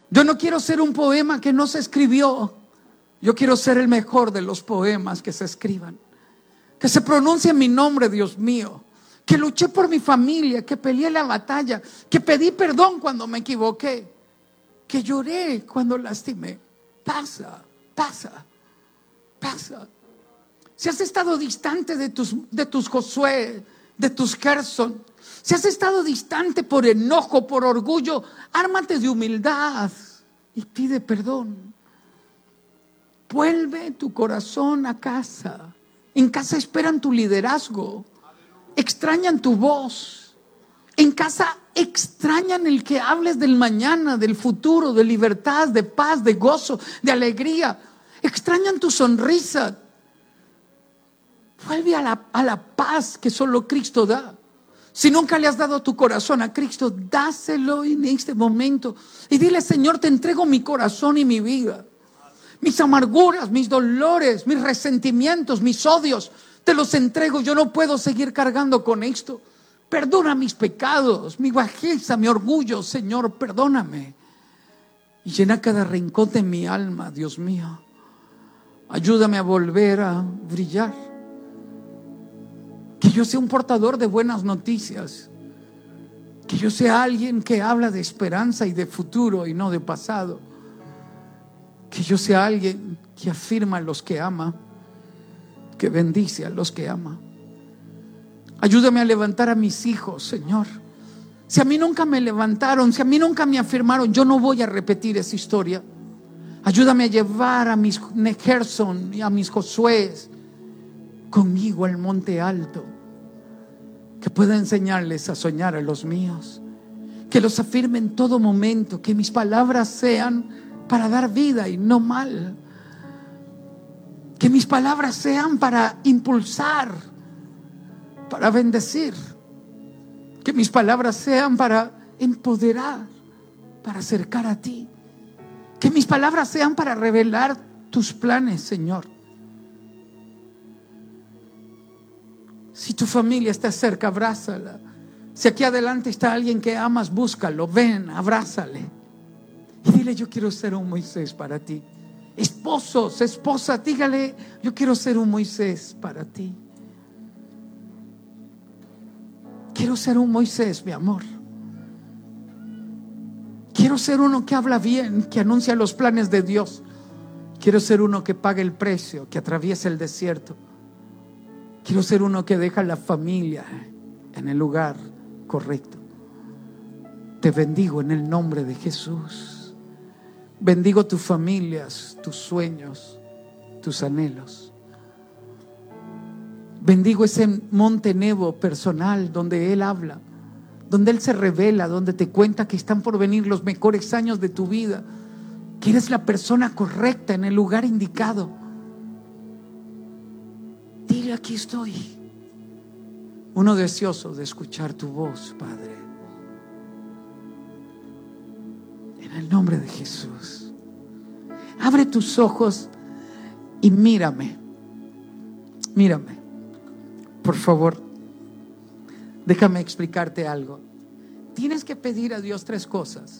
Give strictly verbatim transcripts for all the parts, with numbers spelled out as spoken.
Yo no quiero ser un poema que no se escribió. Yo quiero ser el mejor de los poemas que se escriban. Que se pronuncie mi nombre, Dios mío. Que luché por mi familia, que peleé la batalla, que pedí perdón cuando me equivoqué, que lloré cuando lastimé. Pasa, pasa, pasa. Si has estado distante de tus, de tus Josué, de tus Gerson, si has estado distante por enojo, por orgullo, ármate de humildad y pide perdón. Vuelve tu corazón a casa. En casa esperan tu liderazgo, extrañan tu voz. En casa extrañan el que hables del mañana, del futuro, de libertad, de paz, de gozo, de alegría. Extrañan tu sonrisa. Vuelve a la, a la paz que solo Cristo da. Si nunca le has dado tu corazón a Cristo, dáselo en este momento y dile: Señor, te entrego mi corazón y mi vida, mis amarguras, mis dolores, mis resentimientos, mis odios, te los entrego. Yo no puedo seguir cargando con esto. Perdona mis pecados, mi bajeza, mi orgullo, Señor, perdóname. Y llena cada rincón de mi alma, Dios mío. Ayúdame a volver a brillar. Que yo sea un portador de buenas noticias. Que yo sea alguien que habla de esperanza y de futuro y no de pasado. Que yo sea alguien que afirma a los que ama, que bendice a los que ama. Ayúdame a levantar a mis hijos, Señor. Si a mí nunca me levantaron, si a mí nunca me afirmaron, yo no voy a repetir esa historia. Ayúdame a llevar a mis Gerson y a mis Josué conmigo al monte alto, que pueda enseñarles a soñar a los míos, que los afirme en todo momento, que mis palabras sean para dar vida y no mal, que mis palabras sean para impulsar, para bendecir, que mis palabras sean para empoderar, para acercar a ti, que mis palabras sean para revelar tus planes, Señor. Si tu familia está cerca, abrázala. Si aquí adelante está alguien que amas, búscalo, ven, abrázale y dile: yo quiero ser un Moisés para ti. Esposos, esposa, dígale: yo quiero ser un Moisés para ti. Quiero ser un Moisés, mi amor. Quiero ser uno que habla bien, que anuncia los planes de Dios. Quiero ser uno que paga el precio, que atraviesa el desierto. Quiero ser uno que deja la familia en el lugar correcto. Te bendigo en el nombre de Jesús. Bendigo tus familias, tus sueños, tus anhelos. Bendigo ese monte Nebo personal donde Él habla, donde Él se revela, donde te cuenta que están por venir los mejores años de tu vida, que eres la persona correcta en el lugar indicado. Dile: aquí estoy. Uno deseoso de escuchar tu voz, Padre. En el nombre de Jesús. Abre tus ojos y mírame. Mírame. Por favor, déjame explicarte algo. Tienes que pedir a Dios tres cosas: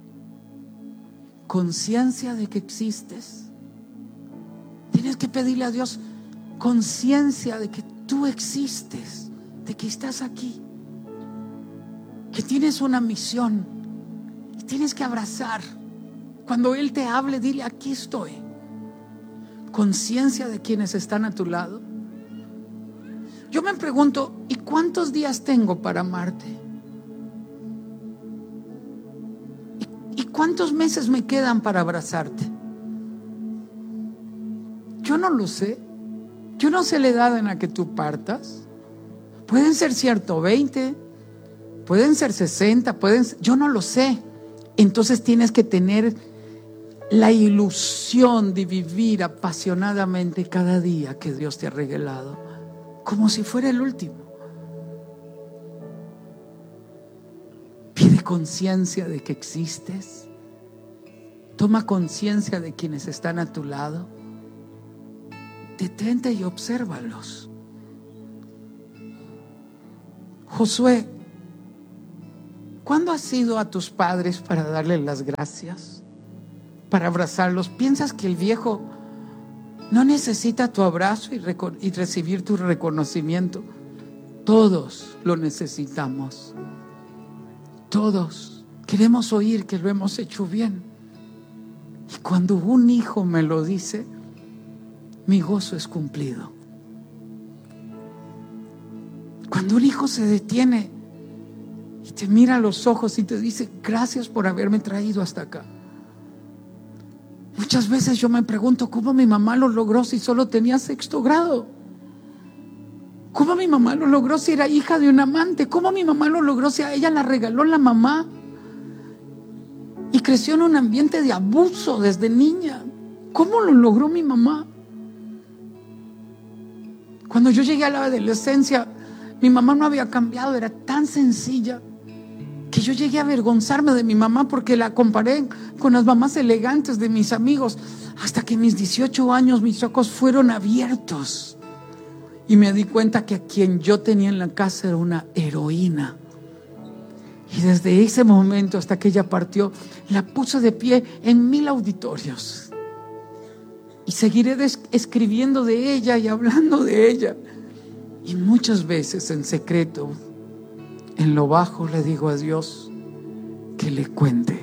conciencia de que existes. Tienes que pedirle a Dios conciencia de que tú existes, de que estás aquí, que tienes una misión y tienes que abrazar. Cuando Él te hable, dile: aquí estoy. Conciencia de quienes están a tu lado. Yo me pregunto: ¿y cuántos días tengo para amarte? ¿Y, y cuántos meses me quedan para abrazarte? Yo no lo sé. Yo no sé la edad en la que tú partas. Pueden ser ciento veinte, pueden ser sesenta, pueden ser, yo no lo sé. Entonces tienes que tener la ilusión de vivir apasionadamente cada día que Dios te ha regalado, como si fuera el último. Pide conciencia de que existes. Toma conciencia de quienes están a tu lado. Detente y obsérvalos. Josué, ¿cuándo has ido a tus padres para darles las gracias? para abrazarlos. ¿Piensas que el viejo no necesita tu abrazo y, y recibir tu reconocimiento? Todos lo necesitamos. Todos queremos oír que lo hemos hecho bien. Y cuando un hijo me lo dice, mi gozo es cumplido. Cuando un hijo se detiene y te mira a los ojos y te dice: gracias por haberme traído hasta acá. Muchas veces yo me pregunto cómo mi mamá lo logró si solo tenía sexto grado. ¿Cómo mi mamá lo logró si era hija de un amante? ¿Cómo mi mamá lo logró si a ella la regaló la mamá? Y creció en un ambiente de abuso desde niña. ¿Cómo lo logró mi mamá? Cuando yo llegué a la adolescencia, mi mamá no había cambiado, era tan sencilla que yo llegué a avergonzarme de mi mamá porque la comparé con las mamás elegantes de mis amigos. Hasta que a mis dieciocho años mis ojos fueron abiertos y me di cuenta que a quien yo tenía en la casa era una heroína. Y desde ese momento hasta que ella partió, la puse de pie en mil auditorios. Y seguiré escribiendo de ella y hablando de ella. Y muchas veces en secreto, en lo bajo, le digo a Dios que le cuente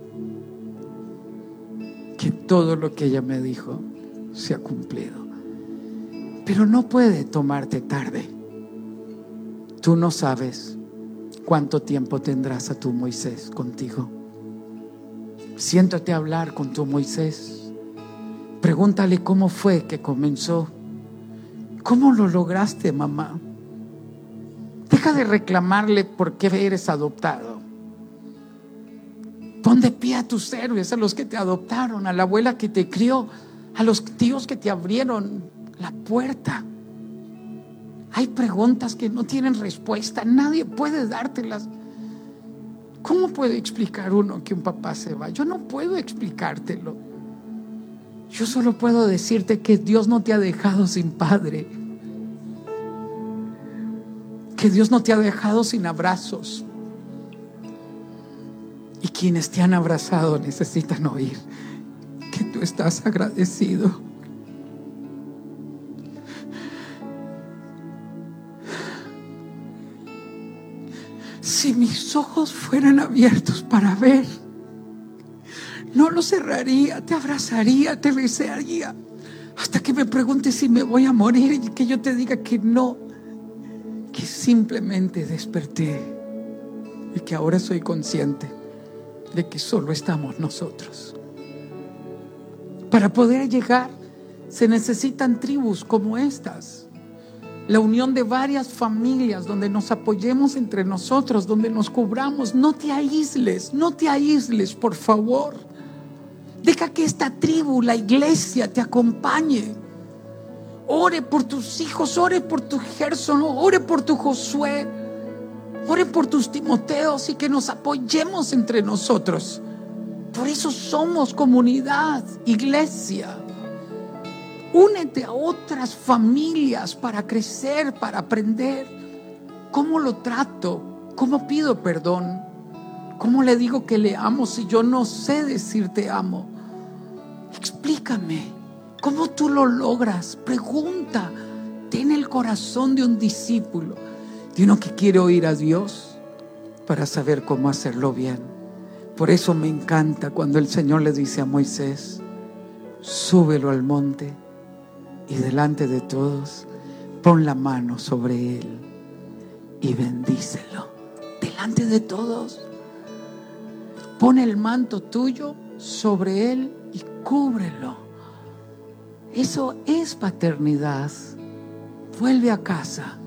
que todo lo que ella me dijo se ha cumplido. Pero no puede tomarte tarde. Tú no sabes cuánto tiempo tendrás a tu Moisés contigo. Siéntate a hablar con tu Moisés. Pregúntale cómo fue que comenzó. ¿Cómo lo lograste, mamá? Deja de reclamarle por qué eres adoptado. Pon de pie a tus héroes, a los que te adoptaron, a la abuela que te crió, a los tíos que te abrieron la puerta. Hay preguntas que no tienen respuesta, nadie puede dártelas. ¿Cómo puede explicar uno que un papá se va? Yo no puedo explicártelo. Yo solo puedo decirte que Dios no te ha dejado sin padre, que Dios no te ha dejado sin abrazos, y quienes te han abrazado necesitan oír que tú estás agradecido. Si mis ojos fueran abiertos para ver, no los cerraría, te abrazaría, te besaría, hasta que me preguntes si me voy a morir y que yo te diga que no, que simplemente desperté y que ahora soy consciente de que solo estamos nosotros. Para poder llegar se necesitan tribus como estas, la unión de varias familias donde nos apoyemos entre nosotros, donde nos cubramos. No te aísles, no te aísles, por favor. Deja que esta tribu, la iglesia, te acompañe. Ore por tus hijos, ore por tu Gerson, ore por tu Josué, ore por tus Timoteos, y que nos apoyemos entre nosotros. Por eso somos comunidad, iglesia. Únete a otras familias para crecer, para aprender. ¿Cómo lo trato? ¿Cómo pido perdón? ¿Cómo le digo que le amo si yo no sé decir te amo? Explícame. ¿Cómo tú lo logras? Pregunta. Ten el corazón de un discípulo, de uno que quiere oír a Dios para saber cómo hacerlo bien. Por eso me encanta cuando el Señor le dice a Moisés: súbelo al monte y delante de todos pon la mano sobre él y bendícelo. Delante de todos, pon el manto tuyo sobre él y cúbrelo. Eso es paternidad. Vuelve a casa,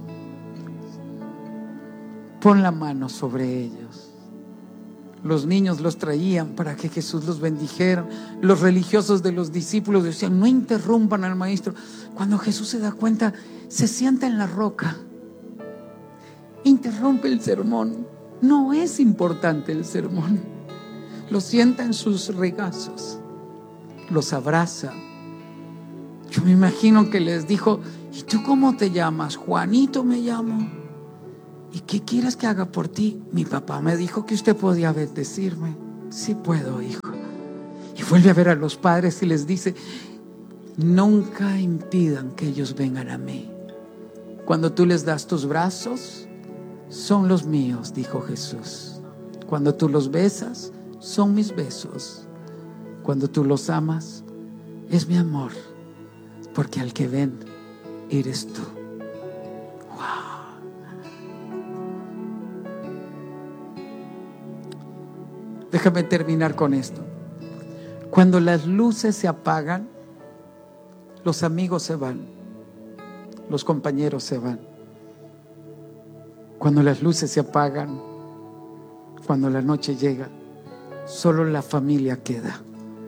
pon la mano sobre ellos. Los niños los traían para que Jesús los bendijera. Los religiosos de los discípulos decían: no interrumpan al maestro. Cuando Jesús se da cuenta, se sienta en la roca, interrumpe el sermón. No es importante el sermón. Los sienta en sus regazos, los abraza. Yo me imagino que les dijo: ¿y tú cómo te llamas? Juanito me llamo. ¿Y qué quieres que haga por ti? Mi papá me dijo que usted podía bendecirme. Sí puedo, hijo. Y vuelve a ver a los padres y les dice: nunca impidan que ellos vengan a mí. Cuando tú les das tus brazos, son los míos, dijo Jesús. Cuando tú los besas, son mis besos. Cuando tú los amas, es mi amor, porque al que ven, eres tú. Wow. Déjame terminar con esto. Cuando las luces se apagan, los amigos se van, los compañeros se van. Cuando las luces se apagan, cuando la noche llega, solo la familia queda.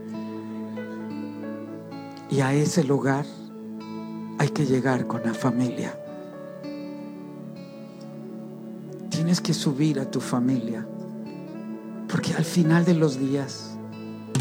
Y a ese lugar hay que llegar con la familia. Tienes que subir a tu familia, porque al final de los días